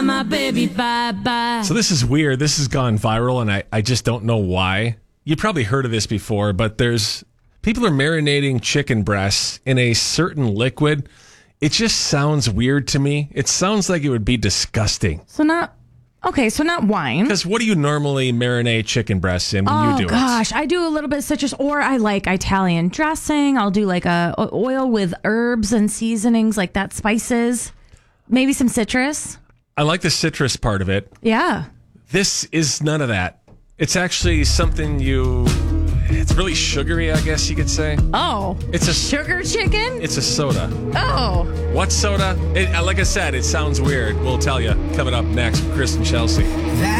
My baby, bye-bye. So this is weird. This has gone viral, and I just don't know why. You probably heard of this before, but people are marinating chicken breasts in a certain liquid. It just sounds weird to me. It sounds like it would be disgusting. So not wine. Because what do you normally marinate chicken breasts in when you do it? Oh, gosh. I do a little bit of citrus, or I like Italian dressing. I'll do like a oil with herbs and seasonings like that, spices. Maybe some citrus. I like the citrus part of it. Yeah. This is none of that. It's actually something it's really sugary, I guess you could say. Oh. It's a sugar chicken? It's a soda. Oh. What soda? Like I said, it sounds weird. We'll tell you coming up next with Chris and Chelsea.